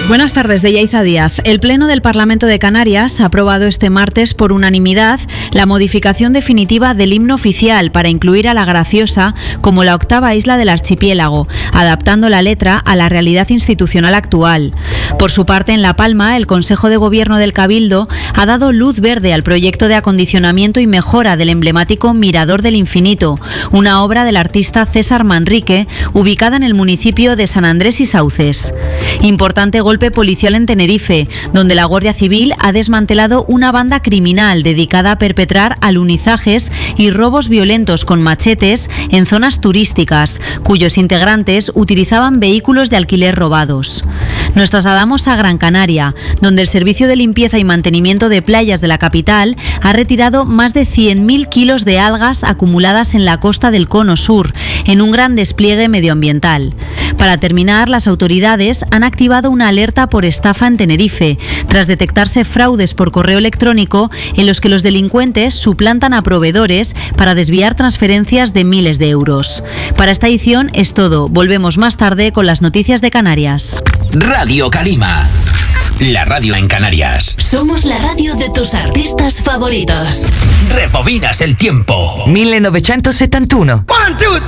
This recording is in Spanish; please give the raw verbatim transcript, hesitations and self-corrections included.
Buenas tardes, de Yaiza Díaz. El Pleno del Parlamento de Canarias ha aprobado este martes por unanimidad la modificación definitiva del himno oficial para incluir a La Graciosa como la octava isla del archipiélago, adaptando la letra a la realidad institucional actual. Por su parte, en La Palma, el Consejo de Gobierno del Cabildo ha dado luz verde al proyecto de acondicionamiento y mejora del emblemático Mirador del Infinito, una obra del artista César Manrique, ubicada en el municipio de San Andrés y Sauces. Importante golpe policial en Tenerife, donde la Guardia Civil ha desmantelado una banda criminal dedicada a perpetrar alunizajes y robos violentos con machetes en zonas turísticas, cuyos integrantes utilizaban vehículos de alquiler robados. Nos trasladamos a Gran Canaria, donde el Servicio de Limpieza y Mantenimiento de Playas de la capital ha retirado más de cien mil kilos de algas acumuladas en la costa del Cono Sur, en un gran despliegue medioambiental. Para terminar, las autoridades han activado una alerta por estafa en Tenerife, tras detectarse fraudes por correo electrónico en los que los delincuentes suplantan a proveedores para desviar transferencias de miles de euros. Para esta edición es todo. Volvemos más tarde con las noticias de Canarias. Radio Calima, la radio en Canarias. Somos la radio de tus artistas favoritos. Rebobinas el tiempo. millenovecentosessantuno. One, two,